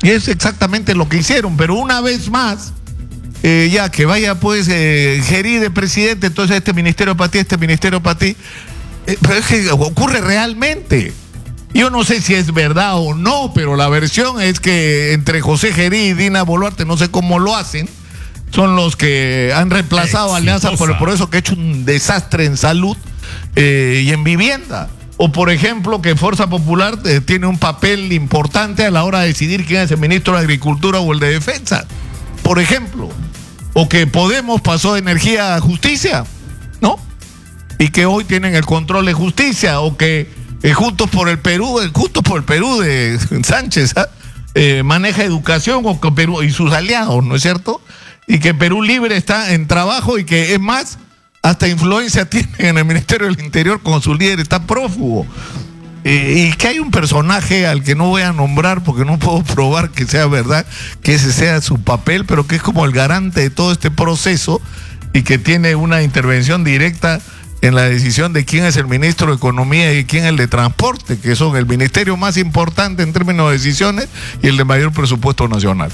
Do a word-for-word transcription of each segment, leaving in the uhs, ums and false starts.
Y es exactamente lo que hicieron, pero una vez más, eh, ya que vaya pues eh, Gerí de presidente, entonces este ministerio para ti, este ministerio para ti, eh, pero es que ocurre realmente. Yo no sé si es verdad o no, pero la versión es que entre José Gerí y Dina Boluarte, no sé cómo lo hacen, son los que han reemplazado a Alianza por el Progreso, que ha hecho un desastre en salud eh, y en vivienda. O por ejemplo que Fuerza Popular eh, tiene un papel importante a la hora de decidir quién es el ministro de Agricultura o el de Defensa, por ejemplo. O que Podemos pasó de Energía a Justicia, ¿no? Y que hoy tienen el control de Justicia. O que eh, Juntos por el Perú, el Juntos por el Perú de Sánchez ¿eh? Eh, maneja educación o que Perú y sus aliados, ¿no es cierto? Y que Perú Libre está en trabajo y que es más, hasta influencia tiene en el Ministerio del Interior con su líder, está prófugo. Eh, y que hay un personaje al que no voy a nombrar porque no puedo probar que sea verdad, que ese sea su papel, pero que es como el garante de todo este proceso y que tiene una intervención directa en la decisión de quién es el ministro de Economía y quién es el de Transporte, que son el ministerio más importante en términos de decisiones y el de mayor presupuesto nacional.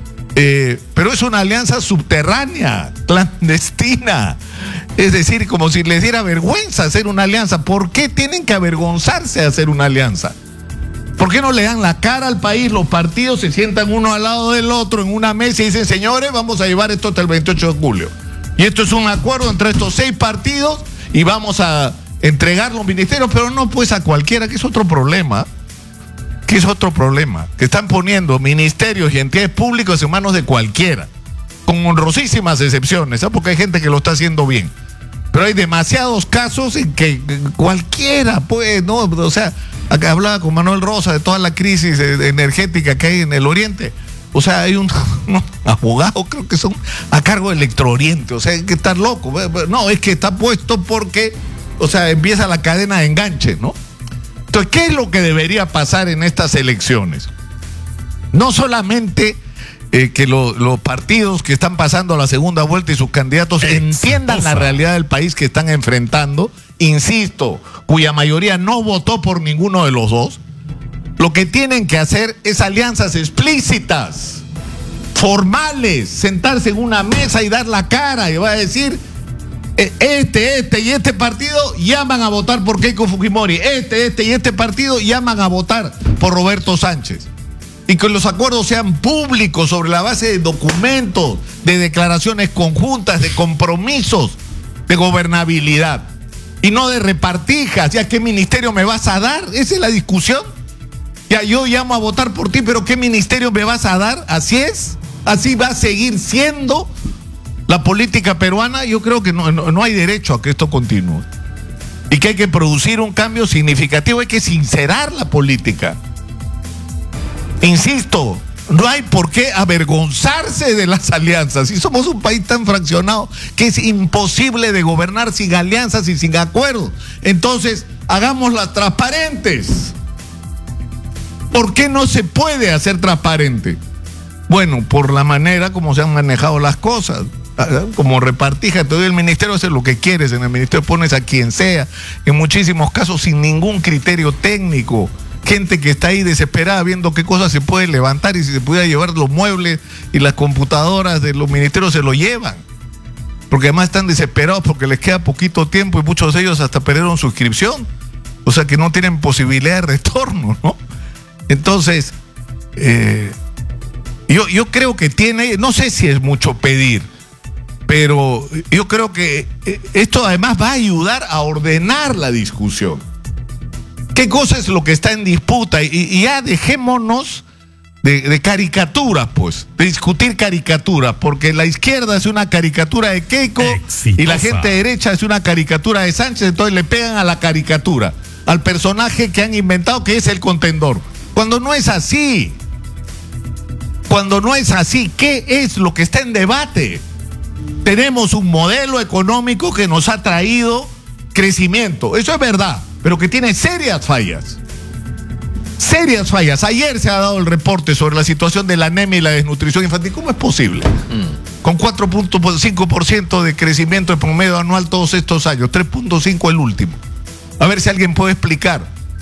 Eh, pero es una alianza subterránea, clandestina. Es decir, como si les diera vergüenza hacer una alianza. ¿Por qué tienen que avergonzarse de hacer una alianza? ¿Por qué no le dan la cara al país? Los partidos se sientan uno al lado del otro en una mesa y dicen, señores, vamos a llevar esto hasta el veintiocho de julio. Y esto es un acuerdo entre estos seis partidos y vamos a entregar los ministerios, pero no pues a cualquiera, que es otro problema. Que es otro problema, que están poniendo ministerios y entidades públicas en manos de cualquiera, con honrosísimas excepciones, ¿sabes? Porque hay gente que lo está haciendo bien, pero hay demasiados casos en que cualquiera, pues, ¿no? O sea, acá hablaba con Manuel Rosa de toda la crisis energética que hay en el Oriente. O sea, hay un, un abogado, creo que son a cargo del Electrooriente, o sea, hay que estar loco. No, es que está puesto porque, o sea, empieza la cadena de enganche, ¿no? Entonces, ¿qué es lo que debería pasar en estas elecciones? No solamente eh, que lo, los partidos que están pasando a la segunda vuelta y sus candidatos entiendan la realidad del país que están enfrentando, insisto, cuya mayoría no votó por ninguno de los dos. Lo que tienen que hacer es alianzas explícitas, formales, sentarse en una mesa y dar la cara y va a decir... Este, este y este partido llaman a votar por Keiko Fujimori. Este, este y este partido llaman a votar por Roberto Sánchez. Y que los acuerdos sean públicos sobre la base de documentos, de declaraciones conjuntas, de compromisos, de gobernabilidad. Y no de repartijas. ¿Ya qué ministerio me vas a dar? Esa es la discusión. Ya yo llamo a votar por ti, pero ¿qué ministerio me vas a dar? Así es. Así va a seguir siendo la política peruana. Yo creo que no, no, no hay derecho a que esto continúe. Y que hay que producir un cambio significativo, hay que sincerar la política. Insisto, no hay por qué avergonzarse de las alianzas. Si somos un país tan fraccionado que es imposible de gobernar sin alianzas y sin acuerdos. Entonces, hagámoslas transparentes. ¿Por qué no se puede hacer transparente? Bueno, por la manera como se han manejado las cosas. Como repartija, te doy el ministerio, haces lo que quieres, en el ministerio pones a quien sea, en muchísimos casos sin ningún criterio técnico, gente que está ahí desesperada viendo qué cosas se puede levantar y si se pudiera llevar los muebles y las computadoras de los ministerios se lo llevan, porque además están desesperados porque les queda poquito tiempo y muchos de ellos hasta perdieron suscripción, o sea que no tienen posibilidad de retorno, ¿no? Entonces, eh, yo, yo creo que tiene, no sé si es mucho pedir, pero yo creo que esto además va a ayudar a ordenar la discusión. ¿Qué cosa es lo que está en disputa? Y, y ya dejémonos de, de caricaturas, pues, de discutir caricaturas, porque la izquierda es una caricatura de Keiko Exitosa. Y la gente derecha es una caricatura de Sánchez, entonces le pegan a la caricatura, al personaje que han inventado que es el contendor. Cuando no es así, cuando no es así, ¿qué es lo que está en debate? Tenemos un modelo económico que nos ha traído crecimiento, eso es verdad, pero que tiene serias fallas. Serias fallas. Ayer se ha dado el reporte sobre la situación de la anemia y la desnutrición infantil. ¿Cómo es posible? Mm. Con cuatro punto cinco por ciento de crecimiento de promedio anual todos estos años, tres punto cinco el último. A ver si alguien puede explicar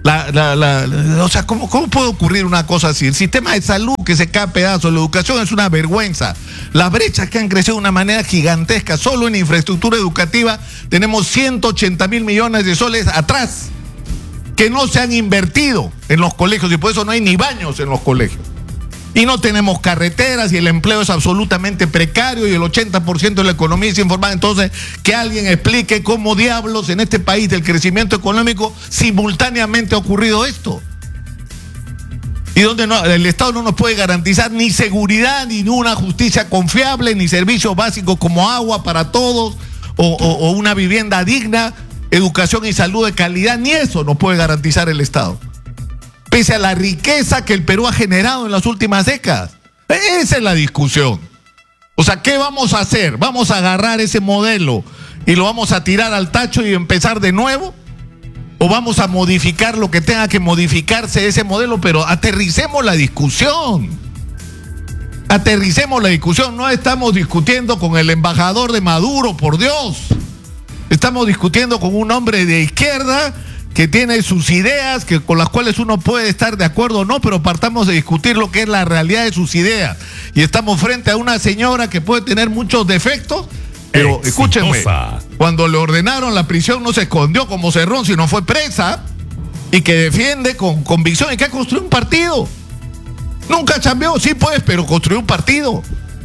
La, la, la, la, o sea, ¿cómo, ¿cómo puede ocurrir una cosa así? El sistema de salud que se cae a pedazos, la educación es una vergüenza. Las brechas que han crecido de una manera gigantesca. Solo en infraestructura educativa tenemos ciento ochenta mil millones de soles atrás, que no se han invertido en los colegios, y por eso no hay ni baños en los colegios. Y no tenemos carreteras, y el empleo es absolutamente precario, y el ochenta por ciento de la economía es informal. Entonces, que alguien explique cómo diablos en este país del crecimiento económico simultáneamente ha ocurrido esto. Y donde no, el Estado no nos puede garantizar ni seguridad, ni una justicia confiable, ni servicios básicos como agua para todos, o, o, o una vivienda digna, educación y salud de calidad, ni eso nos puede garantizar el Estado. Pese a la riqueza que el Perú ha generado en las últimas décadas. Esa es la discusión. O sea, ¿qué vamos a hacer? ¿Vamos a agarrar ese modelo y lo vamos a tirar al tacho y empezar de nuevo? ¿O vamos a modificar lo que tenga que modificarse de ese modelo? Pero aterricemos la discusión. Aterricemos la discusión. No estamos discutiendo con el embajador de Maduro, por Dios. Estamos discutiendo con un hombre de izquierda que tiene sus ideas, que con las cuales uno puede estar de acuerdo o no, pero partamos de discutir lo que es la realidad de sus ideas. Y estamos frente a una señora que puede tener muchos defectos, pero exitosa. Escúchenme, cuando le ordenaron la prisión no se escondió como Cerrón, sino fue presa, y que defiende con convicción y que ha construido un partido. Nunca chambeó, sí pues, pero construyó un partido.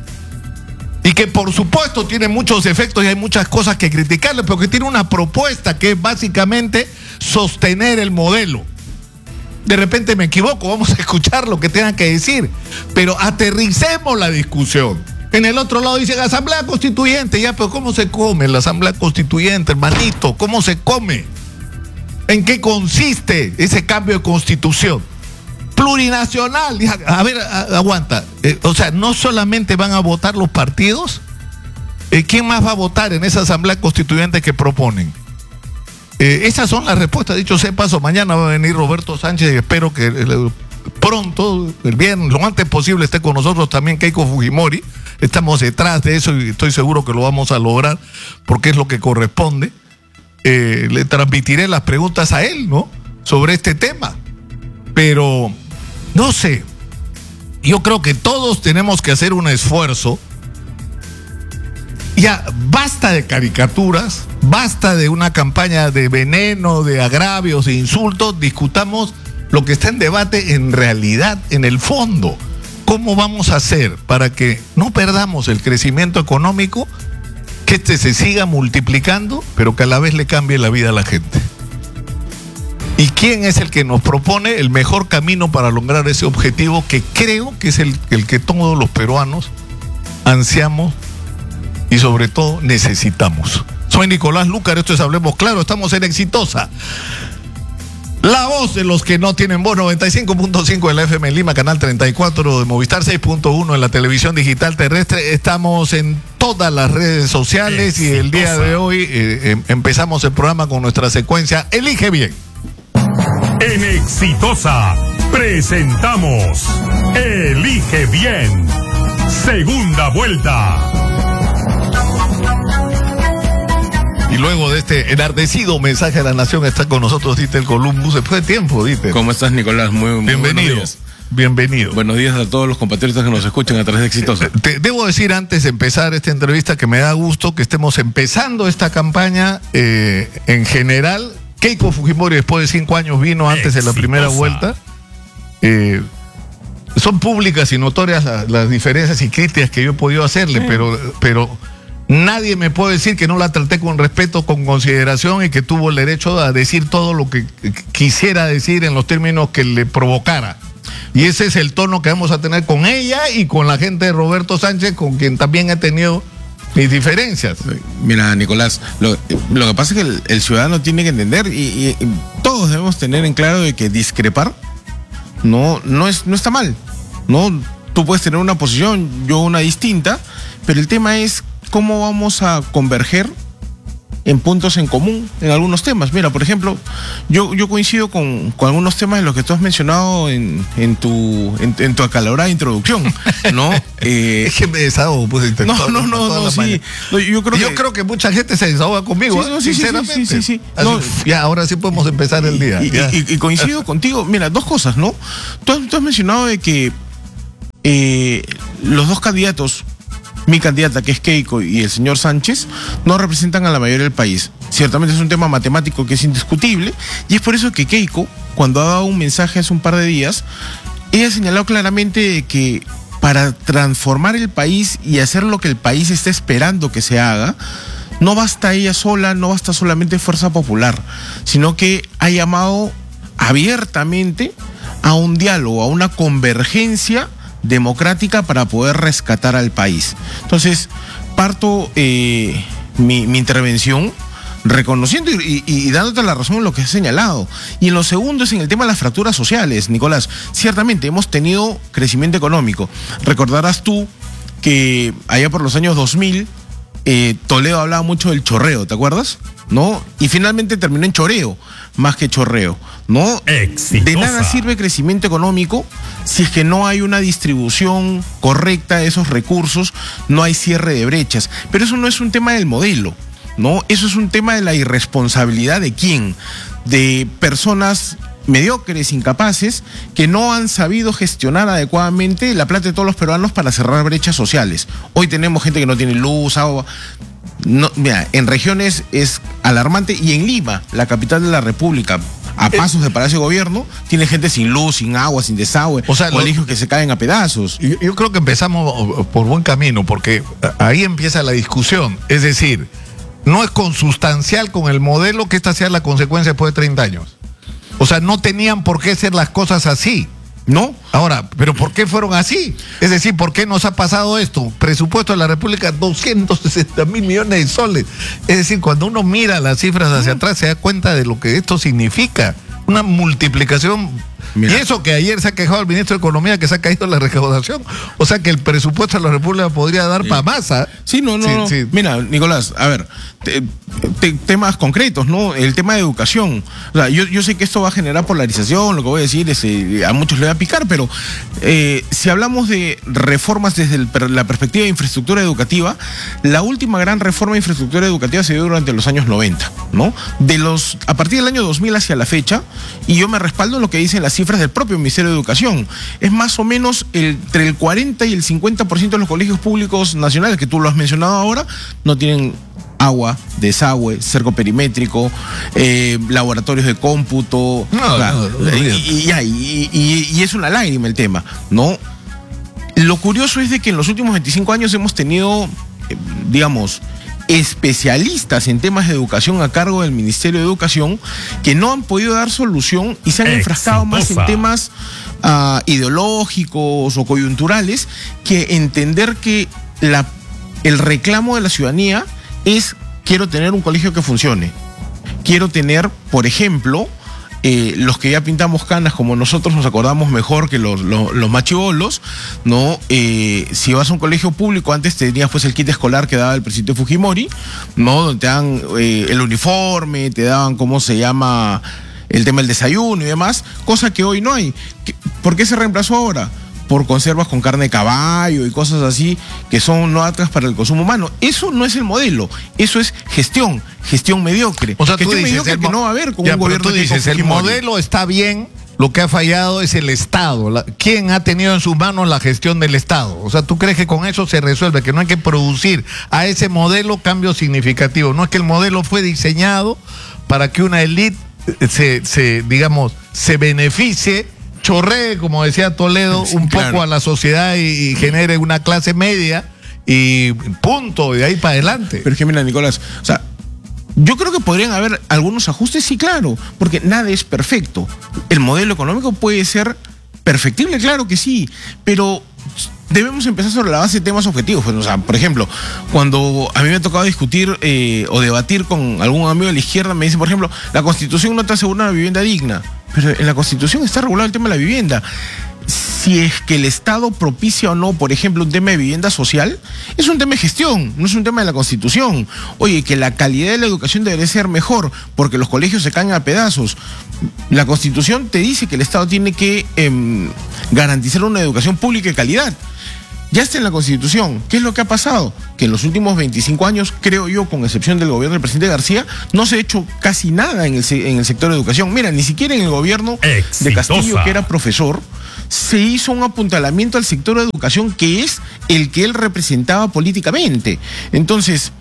Y que por supuesto tiene muchos defectos y hay muchas cosas que criticarle, pero que tiene una propuesta que es básicamente sostener el modelo. De repente me equivoco, vamos a escuchar lo que tengan que decir, pero aterricemos la discusión. En el otro lado dicen Asamblea Constituyente, ya, pero ¿cómo se come la Asamblea Constituyente, hermanito? ¿Cómo se come? ¿En qué consiste ese cambio de constitución? Plurinacional. A ver, aguanta. Eh, o sea, no solamente van a votar los partidos. Eh, ¿Quién más va a votar en esa asamblea constituyente que proponen? Eh, esas son las respuestas. Dicho sea paso, mañana va a venir Roberto Sánchez y espero que eh, pronto, el viernes, lo antes posible, esté con nosotros también Keiko Fujimori. Estamos detrás de eso y estoy seguro que lo vamos a lograr porque es lo que corresponde. Eh, le transmitiré las preguntas a él, ¿no? Sobre este tema. Pero no sé, yo creo que todos tenemos que hacer un esfuerzo. Ya, basta de caricaturas, basta de una campaña de veneno, de agravios, de insultos. Discutamos lo que está en debate en realidad, en el fondo. ¿Cómo vamos a hacer para que no perdamos el crecimiento económico, que este se siga multiplicando, pero que a la vez le cambie la vida a la gente? ¿Y quién es el que nos propone el mejor camino para lograr ese objetivo que creo que es el, el que todos los peruanos ansiamos y sobre todo necesitamos? Soy Nicolás Lúcar, esto es Hablemos Claro, estamos en Exitosa. La voz de los que no tienen voz, noventa y cinco punto cinco de la F M en Lima, canal treinta y cuatro de Movistar, seis punto uno en la televisión digital terrestre. Estamos en todas las redes sociales. Exitosa. Y el día de hoy eh, empezamos el programa con nuestra secuencia Elige Bien. En Exitosa presentamos Elige Bien, segunda vuelta. Y luego de este enardecido mensaje a la nación está con nosotros Dieter Columbus. Después de tiempo, Dieter. ¿Cómo estás, Nicolás? Muy, muy bienvenido. Buenos días. Bienvenido. Buenos días a todos los compatriotas que nos escuchan a través de Exitosa. Te debo decir antes de empezar esta entrevista que me da gusto que estemos empezando esta campaña eh, en general. Keiko Fujimori después de cinco años vino antes Exitosa. de la primera vuelta. Eh, son públicas y notorias las, las diferencias y críticas que yo he podido hacerle, sí. pero, pero nadie me puede decir que no la traté con respeto, con consideración y que tuvo el derecho a decir todo lo que quisiera decir en los términos que le provocara. Y ese es el tono que vamos a tener con ella y con la gente de Roberto Sánchez, con quien también he tenido mis diferencias. Mira, Nicolás, lo, lo que pasa es que el, el ciudadano tiene que entender y, y, y todos debemos tener en claro de que discrepar no, no, es, no está mal. No, tú puedes tener una posición, yo una distinta, pero el tema es cómo vamos a converger en puntos en común en algunos temas. Mira, por ejemplo, yo, yo coincido con, con algunos temas de los que tú has mencionado en, en, tu, en, en tu acalorada introducción, ¿no? Eh, es que me desahogo, pues. No, no, no, no, sí. No, yo creo yo que, creo que mucha gente se desahoga conmigo, sí, no, ¿eh? sí, sinceramente. Sí, sí, sí, sí. Así, No, ya, ahora sí podemos empezar el día. Y, y, y coincido contigo. Mira, dos cosas, ¿no? Tú has, tú has mencionado de que eh, los dos candidatos, mi candidata que es Keiko y el señor Sánchez, no representan a la mayoría del país. Ciertamente es un tema matemático que es indiscutible, y es por eso que Keiko, cuando ha dado un mensaje hace un par de días, ella ha señalado claramente que para transformar el país y hacer lo que el país está esperando que se haga, no basta ella sola, no basta solamente Fuerza Popular, sino que ha llamado abiertamente a un diálogo, a una convergencia democrática para poder rescatar al país. Entonces, parto eh, mi, mi intervención reconociendo y, y, y dándote la razón en lo que has señalado. Y en lo segundo es en el tema de las fracturas sociales, Nicolás. Ciertamente hemos tenido crecimiento económico. Recordarás tú que allá por los años dos mil, eh, Toledo hablaba mucho del chorreo, ¿te acuerdas? ¿No? Y finalmente terminó en choreo, más que chorreo, ¿no? Exitosa. De nada sirve crecimiento económico si es que no hay una distribución correcta de esos recursos, no hay cierre de brechas. Pero eso no es un tema del modelo, ¿no? Eso es un tema de la irresponsabilidad de quién, de personas mediocres, incapaces, que no han sabido gestionar adecuadamente la plata de todos los peruanos para cerrar brechas sociales. Hoy tenemos gente que no tiene luz, agua. No, mira, en regiones es alarmante, y en Lima, la capital de la República, a pasos de Palacio de Gobierno, tiene gente sin luz, sin agua, sin desagüe, o sea, colegios lo, que se caen a pedazos. Yo, yo creo que empezamos por buen camino, porque ahí empieza la discusión. Es decir, no es consustancial con el modelo que esta sea la consecuencia después de treinta años. O sea, no tenían por qué ser las cosas así. ¿No? Ahora, ¿pero por qué fueron así? Es decir, ¿por qué nos ha pasado esto? Presupuesto de la República, doscientos sesenta mil millones de soles. Es decir, cuando uno mira las cifras hacia atrás, se da cuenta de lo que esto significa. Una multiplicación. Mira. Y eso que ayer se ha quejado el ministro de Economía, que se ha caído la recaudación. O sea que el presupuesto de la República podría dar sí. para más. ¿eh? Sí, no, no, sí, no. Sí. Mira, Nicolás, a ver, te, te, temas concretos, ¿no? El tema de educación. O sea, yo, yo sé que esto va a generar polarización, lo que voy a decir es, eh, a muchos le va a picar, pero eh, si hablamos de reformas desde el, la perspectiva de infraestructura educativa, la última gran reforma de infraestructura educativa se dio durante los años noventa, ¿no? De los, a partir del año dos mil hacia la fecha, y yo me respaldo en lo que dicen las cifras del propio Ministerio de Educación, es más o menos el, entre el cuarenta y el cincuenta por ciento de los colegios públicos nacionales, que tú lo has mencionado ahora, no tienen agua, desagüe, cerco perimétrico, eh, laboratorios de cómputo, no, no, no, no, y, y, y, y, y es una lágrima el tema, ¿no? Lo curioso es de que en los últimos veinticinco años hemos tenido, eh, digamos, especialistas en temas de educación a cargo del Ministerio de Educación que no han podido dar solución y se han enfrascado más en temas uh, ideológicos o coyunturales que entender que la, el reclamo de la ciudadanía es: quiero tener un colegio que funcione, quiero tener, por ejemplo, Eh, los que ya pintamos canas, como nosotros nos acordamos mejor que los, los, los machibolos, ¿no? Eh, si vas a un colegio público, antes tenías pues el kit escolar que daba el presidente Fujimori, ¿no? Donde te dan eh, el uniforme, te daban, ¿cómo se llama?, el tema del desayuno y demás, cosa que hoy no hay. ¿Por qué se reemplazó ahora? Por conservas con carne de caballo y cosas así que son no aptas para el consumo humano. Eso no es el modelo, eso es gestión, gestión mediocre. O sea, tú gestión dices, mediocre que no va a haber con ya, un gobierno tú dices, el modelo está bien, lo que ha fallado es el Estado. La, ¿Quién ha tenido en sus manos la gestión del Estado? O sea, ¿tú crees que con eso se resuelve? Que no hay que producir a ese modelo cambios significativos. No es que el modelo fue diseñado para que una élite se, se, digamos, se beneficie, chorree, como decía Toledo, sí, un claro. poco a la sociedad y, y genere una clase media y punto, y de ahí para adelante. Pero es que mira, Nicolás, o sea, yo creo que podrían haber algunos ajustes, sí, claro, porque nada es perfecto. El modelo económico puede ser perfectible, claro que sí, pero debemos empezar sobre la base de temas objetivos. Pues, o sea, por ejemplo, cuando a mí me ha tocado discutir eh, o debatir con algún amigo de la izquierda, me dice, por ejemplo, la Constitución no te asegura una vivienda digna, pero en la Constitución está regulado el tema de la vivienda. si es que el Estado propicia o no, por ejemplo, un tema de vivienda social, es un tema de gestión, no es un tema de la Constitución. Oye, que la calidad de la educación debería ser mejor porque los colegios se caen a pedazos. La Constitución te dice que el Estado tiene que eh, garantizar una educación pública de calidad. Ya está en la Constitución. ¿Qué es lo que ha pasado? Que en los últimos veinticinco años, creo yo, con excepción del gobierno del presidente García, no se ha hecho casi nada en el, en el sector de educación. Mira, ni siquiera en el gobierno Exitosa. de Castillo, que era profesor, se hizo un apuntalamiento al sector de educación que es el que él representaba políticamente. Entonces,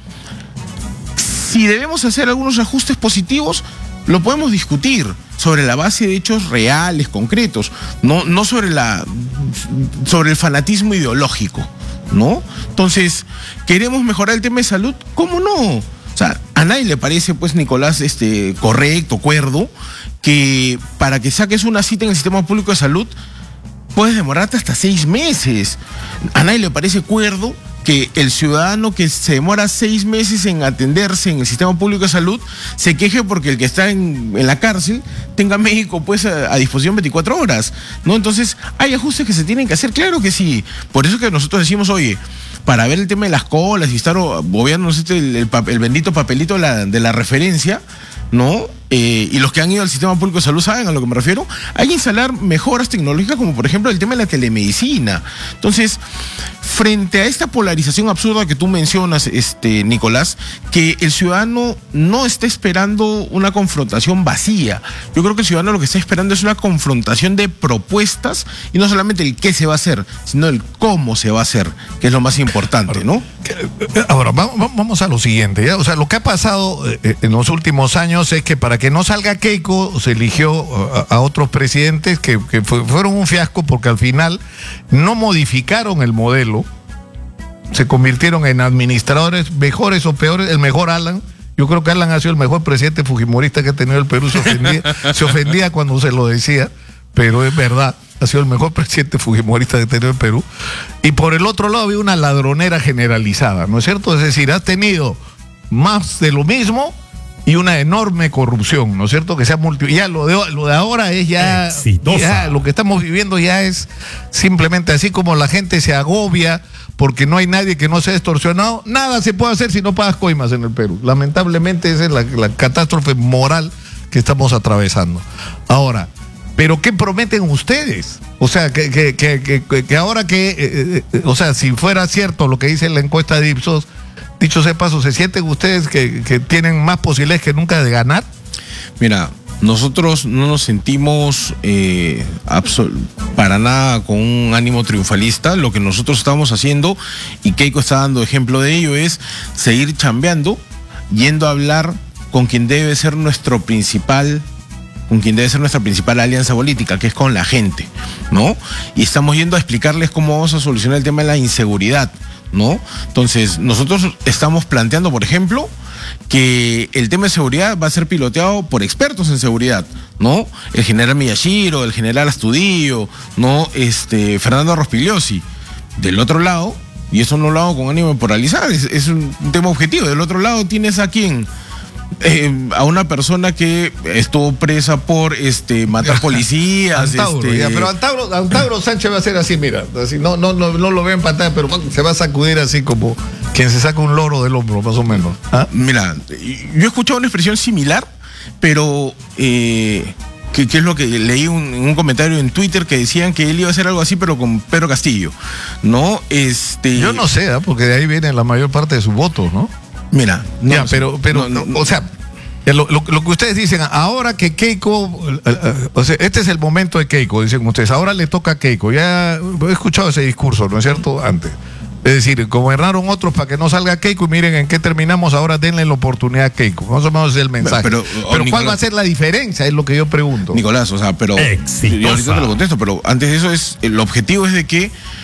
si debemos hacer algunos ajustes positivos, lo podemos discutir sobre la base de hechos reales, concretos, no, no sobre la sobre el fanatismo ideológico, ¿no? Entonces, ¿queremos mejorar el tema de salud? ¿Cómo no? O sea, a nadie le parece, pues, Nicolás, este, correcto, cuerdo, que para que saques una cita en el sistema público de salud puedes demorarte hasta seis meses. A nadie le parece cuerdo que el ciudadano que se demora seis meses en atenderse en el sistema público de salud se queje porque el que está en, en la cárcel tenga médico pues a, a disposición veinticuatro horas, ¿no? Entonces, hay ajustes que se tienen que hacer, claro que sí. Por eso que nosotros decimos, oye, para ver el tema de las colas y estar obviándonos este, el, el, el bendito papelito de la, de la referencia, ¿no? Eh, y los que han ido al sistema público de salud saben a lo que me refiero. Hay que instalar mejoras tecnológicas como por ejemplo el tema de la telemedicina. Entonces, frente a esta polarización absurda que tú mencionas, este, Nicolás, que el ciudadano no está esperando una confrontación vacía. Yo creo que el ciudadano lo que está esperando es una confrontación de propuestas y no solamente el qué se va a hacer, sino el cómo se va a hacer, que es lo más importante, ¿no? Ahora, vamos a lo siguiente, ¿ya? O sea, lo que ha pasado en los últimos años es que para que no salga Keiko se eligió a, a otros presidentes que, que fue, fueron un fiasco porque al final no modificaron el modelo, se convirtieron en administradores mejores o peores. El mejor Alan, yo creo que Alan ha sido el mejor presidente fujimorista que ha tenido el Perú, se ofendía, se ofendía cuando se lo decía, pero es verdad, ha sido el mejor presidente fujimorista que ha tenido el Perú. Y por el otro lado había una ladronera generalizada, ¿no es cierto? Es decir, has tenido más de lo mismo y una enorme corrupción, ¿no es cierto? Que se ha multiplicado. Ya lo de, lo de ahora es ya, ya, lo que estamos viviendo ya es simplemente así como la gente se agobia porque no hay nadie que no sea extorsionado. Nada se puede hacer si no pagas coimas en el Perú. Lamentablemente esa es la, la catástrofe moral que estamos atravesando. Ahora, ¿pero qué prometen ustedes? O sea, que, que, que, que, que ahora que, eh, eh, o sea, si fuera cierto lo que dice la encuesta de Ipsos, dicho sea paso, ¿se sienten ustedes que, que tienen más posibilidades que nunca de ganar? Mira, nosotros no nos sentimos eh, para nada con un ánimo triunfalista. Lo que nosotros estamos haciendo, y Keiko está dando ejemplo de ello, es seguir chambeando, yendo a hablar con quien debe ser nuestro principal con quien debe ser nuestra principal alianza política, que es con la gente, ¿no? Y estamos yendo a explicarles cómo vamos a solucionar el tema de la inseguridad, ¿no? Entonces, nosotros estamos planteando, por ejemplo, que el tema de seguridad va a ser piloteado por expertos en seguridad, ¿no? El general Miyashiro, el general Astudillo, ¿no? Este, Fernando Rospigliosi. Del otro lado, y eso no lo hago con ánimo de moralizar, es, es un tema objetivo. Del otro lado tienes a quién. Eh, a una persona que estuvo presa por este matar policías. Antauro, este... ya, pero Antauro, Antauro Sánchez va a ser así, mira, así, no, no, no, no lo veo en pantalla, pero se va a sacudir así como quien se saca un loro del hombro, más o menos. ¿Ah? Mira, yo he escuchado una expresión similar, pero eh, que, que es lo que leí un, un comentario en Twitter que decían que él iba a hacer algo así, pero con Pedro Castillo, ¿no? Este... Yo no sé, ¿eh? Porque de ahí viene la mayor parte de sus votos, ¿no? Mira, no, ya, pero, pero no, no, o sea, lo, lo, lo que ustedes dicen, ahora que Keiko, o sea, este es el momento de Keiko, dicen ustedes, ahora le toca a Keiko. Ya he escuchado ese discurso, ¿no es cierto? Antes. Es decir, gobernaron otros para que no salga Keiko y miren en qué terminamos, ahora denle la oportunidad a Keiko. Más o menos es el mensaje. Pero, pero, pero Nicolás, ¿cuál va a ser la diferencia? Es lo que yo pregunto. Nicolás, o sea, pero Exitosa. Yo ahorita te lo contesto, pero antes de eso es, el objetivo es de que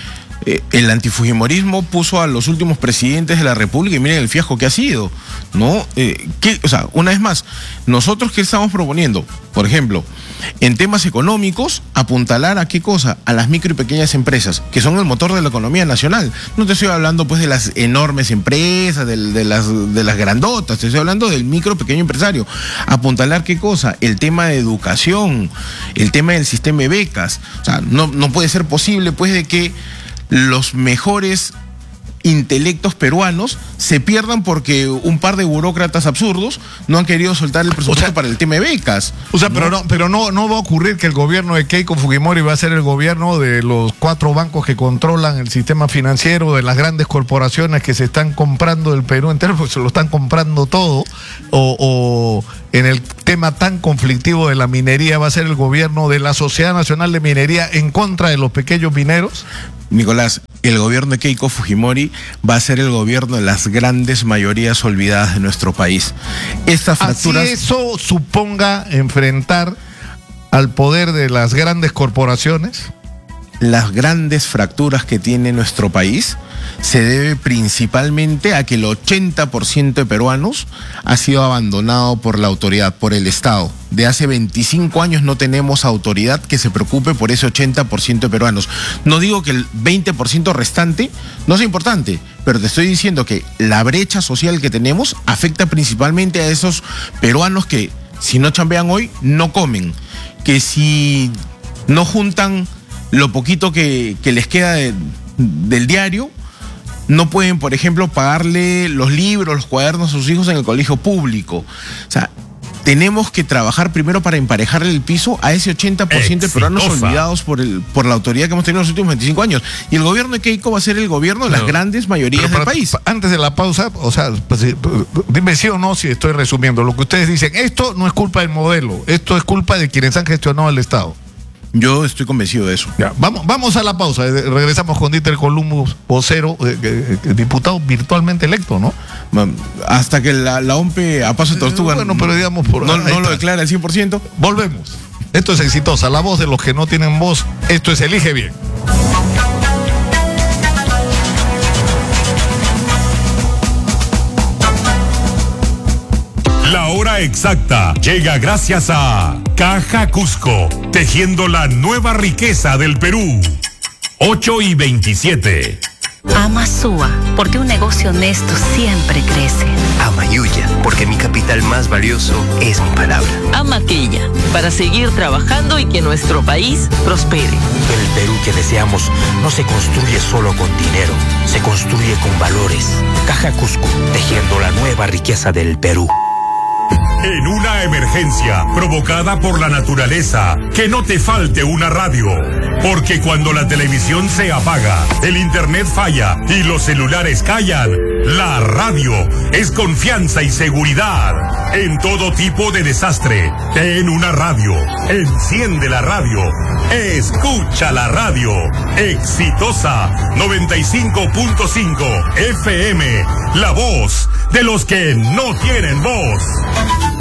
eh, el antifujimorismo puso a los últimos presidentes de la República y miren el fiasco que ha sido, ¿no? Eh, ¿qué, o sea, una vez más, nosotros ¿qué estamos proponiendo? Por ejemplo, en temas económicos, apuntalar a qué cosa, a las micro y pequeñas empresas, que son el motor de la economía nacional. No te estoy hablando pues de las enormes empresas, de, de, las, de las grandotas, te estoy hablando del micro pequeño empresario. Apuntalar qué cosa, el tema de educación, el tema del sistema de becas. O sea, no, no puede ser posible pues de que los mejores intelectos peruanos se pierdan porque un par de burócratas absurdos no han querido soltar el presupuesto, o sea, para el tema de becas. O sea, ¿no? pero no, pero no, no va a ocurrir que el gobierno de Keiko Fujimori va a ser el gobierno de los cuatro bancos que controlan el sistema financiero, de las grandes corporaciones que se están comprando el Perú entero, porque se lo están comprando todo, o, o en el tema tan conflictivo de la minería va a ser el gobierno de la Sociedad Nacional de Minería en contra de los pequeños mineros. Nicolás, el gobierno de Keiko Fujimori va a ser el gobierno de las grandes mayorías olvidadas de nuestro país. Estas fracturas... Así eso suponga enfrentar al poder de las grandes corporaciones. Las grandes fracturas que tiene nuestro país se debe principalmente a que el ochenta por ciento de peruanos ha sido abandonado por la autoridad, por el Estado. De hace veinticinco años no tenemos autoridad que se preocupe por ese ochenta por ciento de peruanos. No digo que el veinte por ciento restante no sea importante, pero te estoy diciendo que la brecha social que tenemos afecta principalmente a esos peruanos que si no chambean hoy, no comen. Que si no juntan lo poquito que, que les queda de, del diario, no pueden, por ejemplo, pagarle los libros, los cuadernos a sus hijos en el colegio público. O sea, tenemos que trabajar primero para emparejarle el piso a ese ochenta por ciento de peruanos olvidados por, el, por la autoridad que hemos tenido en los últimos veinticinco años. Y el gobierno de Keiko va a ser el gobierno de las no, grandes mayorías del país. Antes de la pausa, o sea, pues, dime sí o no si estoy resumiendo. Lo que ustedes dicen, esto no es culpa del modelo, esto es culpa de quienes han gestionado el Estado. Yo estoy convencido de eso. Ya, vamos, vamos a la pausa. Regresamos con Dieter Columbus, vocero, eh, eh, eh, diputado virtualmente electo, ¿no? Hasta que la, la O M P a paso de tortuga eh, bueno, pero digamos por no, no lo declara al cien por ciento. Volvemos. Esto es Exitosa, la voz de los que no tienen voz. Esto es Elige Bien. La hora exacta llega gracias a Caja Cusco, tejiendo la nueva riqueza del Perú. ocho y veintisiete. Ama Sua, porque un negocio honesto siempre crece. Ama Yuya, porque mi capital más valioso es mi palabra. Ama Quilla, para seguir trabajando y que nuestro país prospere. El Perú que deseamos no se construye solo con dinero, se construye con valores. Caja Cusco, tejiendo la nueva riqueza del Perú. En una emergencia provocada por la naturaleza, que no te falte una radio. Porque cuando la televisión se apaga, el internet falla y los celulares callan, la radio es confianza y seguridad. En todo tipo de desastre, ten una radio. Enciende la radio. Escucha la radio. Exitosa noventa y cinco punto cinco F M. La voz de los que no tienen voz.